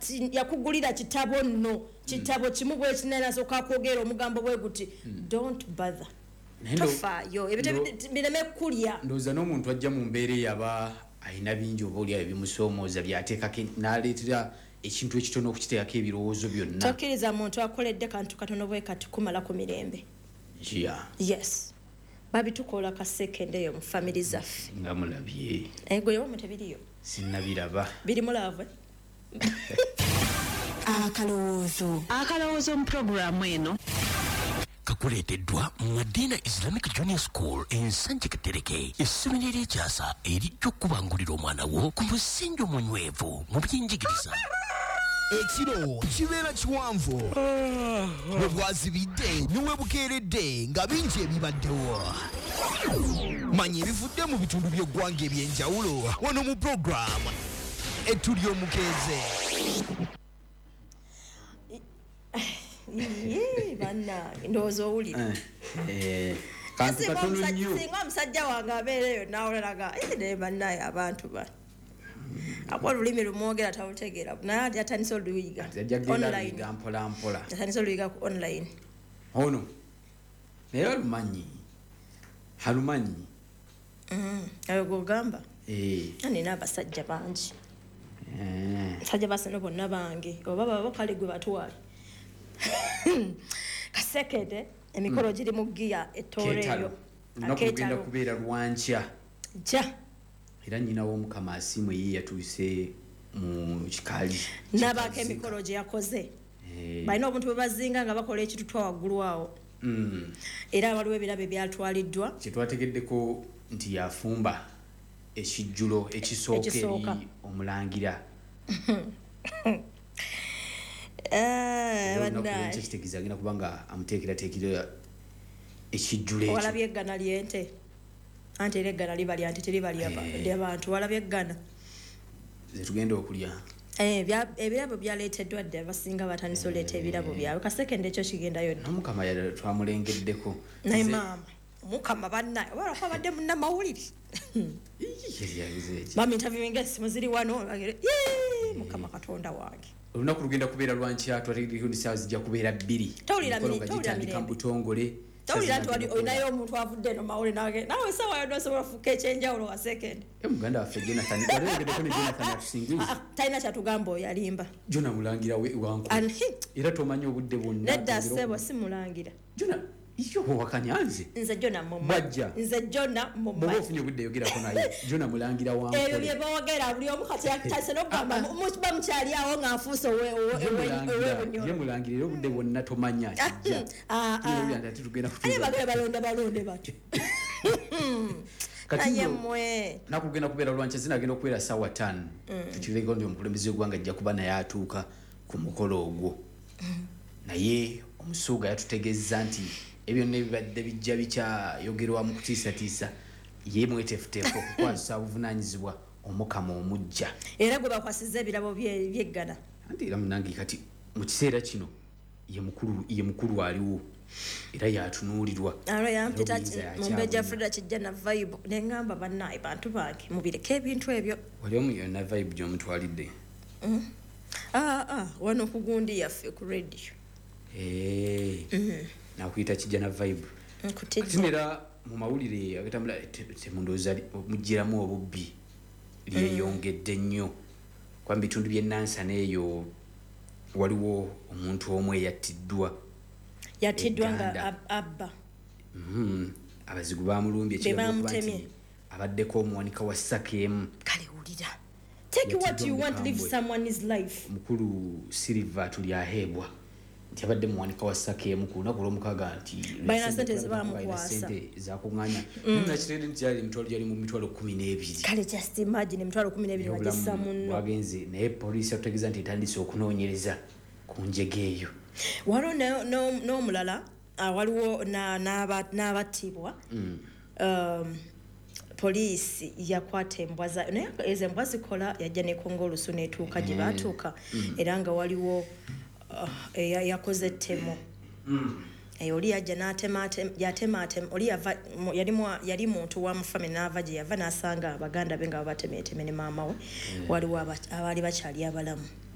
yakugulira kitabo nno kitabo kimu bwe kinena soka kwogera omugambo bwe guti don't bother tofayo ebireme kulya ndoza n'omuntu ajja mu mbeere yaba ayina bingi oba oli ebimusomooza byateekako n'aleetera ekintu ekitono okukiteekako ebirowoozo byonna tokkiriza muntu akoledde kantu katono bwe kati kumala ku mirembe yes babitukola ka second eyo mu family zaffe nga mulabye ego yo mutebiriyo sinnabiraba biri mulave akalowoozo mu programu eno kakuleeteddwa Madina Islamic Junior School ensanje Katereke essomero ery'ekyasa erijja okubangulira omwana wo ku musingi omunywevu mu by'enjigiriza ekiro kibeera kiwanvu bwe bwazibidde niwe bukeeredde nga bingi ebibaddewo manya ebivudde mu bitundu by'eggwanga eby'enjawulo wano mu programu etuli omukeeze bannange ndowooza owulira kantu katono nnyo singa omusajja wange abeereyo nawoleraga ne bannaye abantu bano akwa olulimi lumwogera tawutegeera naye yatandise oluyiga online mpolampola yatandise oluyiga ku online ono naye halumanyi ayo gogamba nina abasajja bangi abasajja basano bonna bange oba baba kale gwe batwale kasekede emikolo giri mu giya etooleeyo nakugenda kubeera lwankya ja era nyina w'omukama asimu ye yatuuse mu kikali n'abaako emikolo gye yakoze balina obuntu bwe bazinga nga bakola ekitutwa waggulu awo era waliwo ebirabo byatwaliddwa kyetwategeddeko nti yafumba ekijjulo ekisooka eri omulangira kitegeeza agenda kubanga amuteekerateekera ekijjulo ekyo walabye eggana ly'ente anti era eggana libalya nti teribalya abantu walabye eggana zetugenda okulya ebirabo byaleeteddwa dde abasinga batandise oleeta ebirabo byabwe kasekende ekyo kigendayo nomukama twamulengeddeko naye maama omukama bannaye obalako abadde munnamawulire mama interviewinga esimu ziri wano mukama katonda wange olunaku lugenda kubeera lwankya twategeddeko nti saawa zijja kubeera 2 gitandika mu butongole tawulira nti olinayo omuntu avudde eno mawule nawe sawa yonosobola fuka ekyenjawulo wa second muganda waffe Jonathan waleegeddeko ne Jonathan atusingiza talina kyatugamba oyayimba Jona mulangira wangu era tomanyi obudde bwonna nedda ssebo simulangira Jona iyo wakanyanze nze Jona bajja nze Jona mumma ofunye obudde yogerako naye Jona mulangira wangu ebyo bye boogera buli omu kati yakitase n'okugamba mukiba mukyali awo ng'afuuse ye mulangira era obudde bwonna tomanya kijja balonde batyo kati nakugenda kubeera lwankya zinagenda okubeera ssaawa 5 tukireko nti omukulembeze w'eggwanga ajja kuba naye atuuka ku mukolo ogwo naye omusuuga yatutegeeza nti ebyo nebibadde bijja bikyayogerwa mu kutiisatiisa ye mweteefuteefu okukwasa obuvunaanyizibwa omukama omujja era gwe bakwasiza ebirabo byeggana anti era munange kati mu kiseera kino ye mukulu aliwo era yatunuulirwa alo yampita Mumbejja Freda kijja na vibe nengamba bannaye bantu bange mubireko ebintu ebyo wali omu yonna vibe gy'omutwalidde wano okugundi yaffe ku radio nakuyita kijja na vibe kutinera mu mawulire agatambula temundooza mugiramu obubbi lyeyongedde nnyo kwa bitundu by'ennansana eyo waliwo omuntu omu eyattiddwa nga abba abazigu bamulumbye ekibamutemye abaddeko omuwanika wa Sakemu kale wulira take what you want live someone's life mukulu Silver tuli aheebwa nti abadde muwanika wa Sakemu ku lunaku lw'omukaaga nti balina sente zebamukwasa zakuŋŋanya nakitende nti yali mu mitwalo 12 kale just imagine emitwalo 12 wagissa munno wagenze naye poliisi yatutegeeza nti etandise okunoonyereza ku njege eyo waliwo n'omulala waliwo n'abattibwa poliisi yakwata embwa naye ezo embwa zikola yajja nekonga olusu netuuka gye baatuuka era nga waliwo yakoze ettemo oli yajja yatemaatema oli yali muntu wa mufami n'ava gye yava n'asanga abaganda be nga babatemeeteme ne maama we waliwo abaali bakyali abalamu